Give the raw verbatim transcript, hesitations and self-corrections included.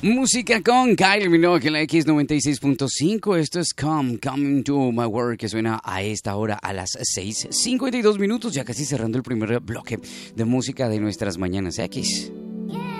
Música con Kylie Minogue en la X noventa y seis punto cinco. Esto es Come, Coming to My Work, que suena a esta hora a las seis cincuenta y dos minutos, ya casi cerrando el primer bloque de música de nuestras mañanas X.